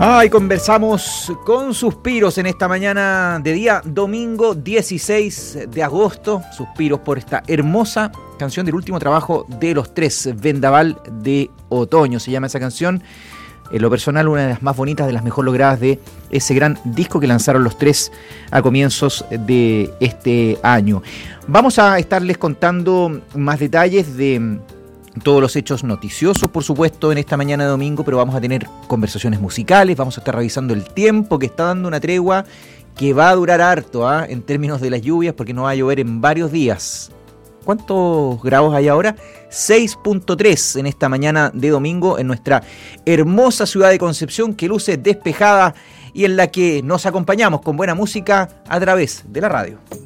Y conversamos con Suspiros en esta mañana de día domingo 16 de agosto. Suspiros por esta hermosa canción del último trabajo de Los Tres, Vendaval de Otoño. Se llama esa canción. En lo personal, una de las más bonitas, de las mejor logradas de ese gran disco que lanzaron Los Tres a comienzos de este año. Vamos a estarles contando más detalles de todos los hechos noticiosos, por supuesto, en esta mañana de domingo, pero vamos a tener conversaciones musicales, vamos a estar revisando el tiempo que está dando una tregua que va a durar harto, en términos de las lluvias, porque no va a llover en varios días. ¿Cuántos grados hay ahora? 6.3 en esta mañana de domingo en nuestra hermosa ciudad de Concepción, que luce despejada y en la que nos acompañamos con buena música a través de la radio.